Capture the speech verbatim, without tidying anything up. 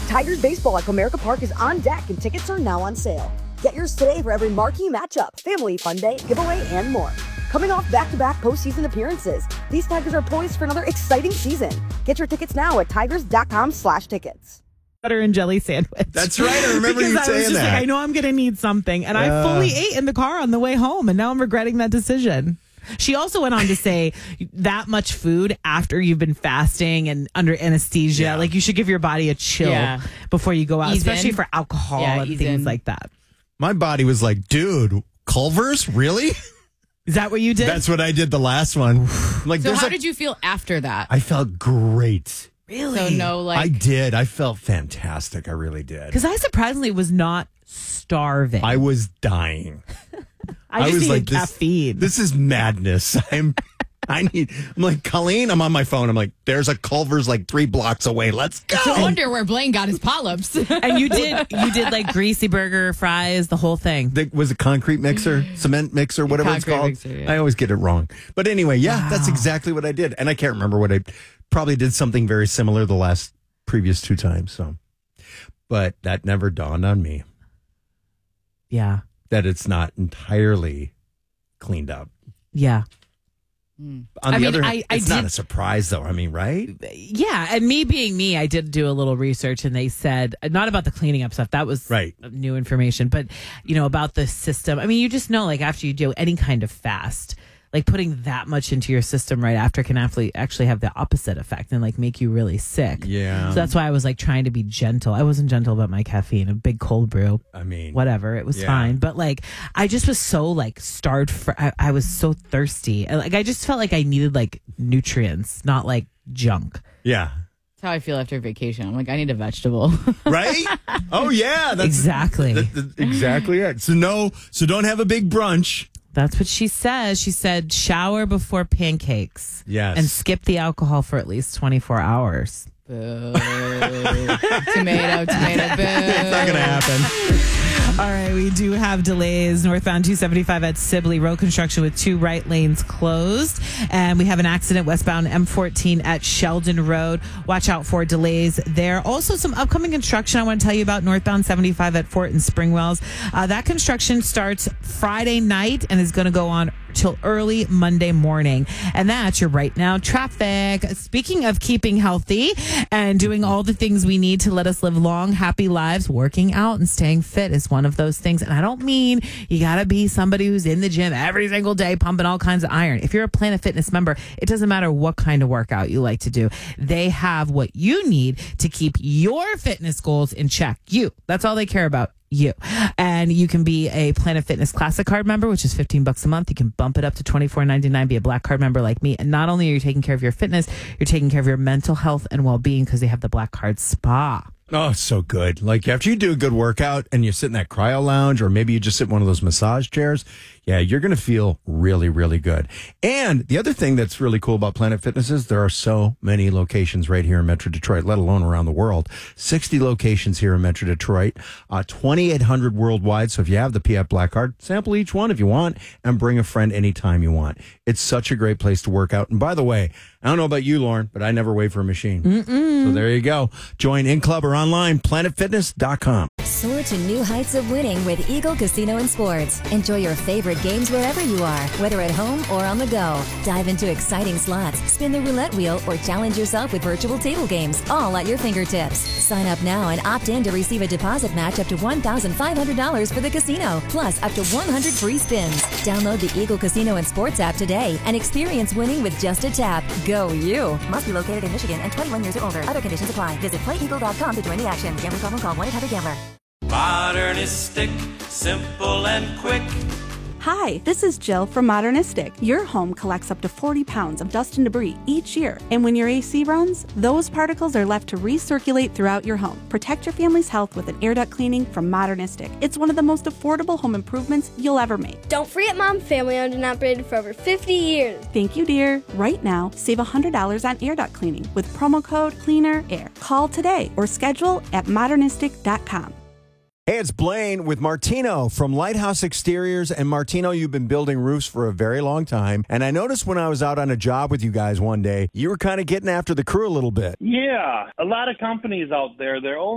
Tigers baseball at Comerica Park is on deck and tickets are now on sale. Get yours today for every marquee matchup, family fun day, giveaway, and more. Coming off back-to-back postseason appearances, these Tigers are poised for another exciting season. Get your tickets now at tigers.com slash tickets. Butter and jelly sandwich. That's right. I remember you I saying was just that. Like, I know I'm going to need something. And Uh, I fully ate in the car on the way home. And now I'm regretting that decision. She also went on to say that much food after you've been fasting and under anesthesia, Yeah. like you should give your body a chill Yeah. before you go out, Ease especially in. for alcohol Yeah, and ease things in. like that. My body was like, dude, Culver's? Really? Is that what you did? That's what I did the last one. I'm like, So there's how a- did you feel after that? I felt great. really? So no, like I did. I felt fantastic. I really did. Because I surprisingly was not starving. I was dying. I just was needed like, this- caffeine. This is madness. I'm I need I'm like, Colleen, I'm on my phone. I'm like, there's a Culver's like three blocks away. Let's go. no wonder where Blaine got his polyps. And you did you did like greasy burger, fries, the whole thing. The, was it concrete mixer, cement mixer, whatever it's Concrete called? mixer, yeah. I always get it wrong. But anyway, yeah, Wow. that's exactly what I did. And I can't remember what I probably did something very similar the last previous two times. So, but that never dawned on me Yeah. that it's not entirely cleaned up. Yeah. On I the mean, other I- hand, I it's not did- a surprise, though. I mean, right? Yeah, and me being me, I did do a little research, and they said not about the cleaning up stuff. That was Right. new information, but you know about the system. I mean, you just know, like after you do any kind of fast, like putting that much into your system right after can actually actually have the opposite effect and like make you really sick. Yeah. So that's why I was like trying to be gentle. I wasn't gentle about my caffeine. A big cold brew, I mean, whatever, it was Yeah. fine. But like, I just was so like starved for. I, I was so thirsty. Like I just felt like I needed like nutrients, not like junk. yeah. That's how I feel after vacation. I'm like, I need a vegetable. Right? Oh, yeah. That's Exactly. that- that- exactly it. So, no, so don't have a big brunch. That's what she says. She said shower before pancakes. Yes. And skip the alcohol for at least twenty-four hours. Boo. tomato, tomato, boo. It's not going to happen. All right, we do have delays. Northbound two seventy-five at Sibley, road construction with two right lanes closed. And we have an accident westbound M fourteen at Sheldon Road. Watch out for delays there. Also, some upcoming construction I want to tell you about northbound seventy-five at Fort and Springwells. Uh, that construction starts Friday night and is going to go on till early Monday morning. And that's your right now traffic. Speaking of keeping healthy and doing all the things we need to let us live long, happy lives, working out and staying fit is one of those things. And I don't mean you got to be somebody who's in the gym every single day pumping all kinds of iron. If you're a Planet Fitness member, it doesn't matter what kind of workout you like to do. They have what you need to keep your fitness goals in check. You. That's all they care about. You. And you can be a Planet Fitness Classic Card member, which is fifteen bucks a month. You can bump it up to twenty-four ninety-nine, be a Black Card member like me. And not only are you taking care of your fitness, you're taking care of your mental health and well-being because they have the Black Card Spa. Oh, so good. Like after you do a good workout and you sit in that cryo lounge or maybe you just sit in one of those massage chairs, yeah, you're going to feel really, really good. And the other thing that's really cool about Planet Fitness is there are so many locations right here in Metro Detroit, let alone around the world. sixty locations here in Metro Detroit, uh, twenty-eight hundred worldwide. So if you have the P F Black Card, sample each one if you want and bring a friend anytime you want. It's such a great place to work out. And by the way, I don't know about you, Lauren, but I never wait for a machine. Mm-mm. So there you go. Join in club or online, planet fitness dot com. Soar to new heights of winning with Eagle Casino and Sports. Enjoy your favorite games wherever you are, whether at home or on the go. Dive into exciting slots, spin the roulette wheel, or challenge yourself with virtual table games, all at your fingertips. Sign up now and opt in to receive a deposit match up to one thousand five hundred dollars for the casino, plus up to one hundred free spins. Download the Eagle Casino and Sports app today and experience winning with just a tap. Go you! Must be located in Michigan and twenty-one years or older. Other conditions apply. Visit play eagle dot com to join the action. Gambling problem, call one eight hundred gambler. Modernistic, simple and quick. Hi, this is Jill from Modernistic. Your home collects up to forty pounds of dust and debris each year. And when your A C runs, those particles are left to recirculate throughout your home. Protect your family's health with an air duct cleaning from Modernistic. It's one of the most affordable home improvements you'll ever make. Don't forget Mom, family owned and operated for over fifty years. Thank you, dear. Right now, save one hundred dollars on air duct cleaning with promo code CLEANERAIR. Call today or schedule at modernistic dot com. Hey, it's Blaine with Martino from Lighthouse Exteriors. And Martino, you've been building roofs for a very long time. And I noticed when I was out on a job with you guys one day, you were kind of getting after the crew a little bit. Yeah, a lot of companies out there, they're only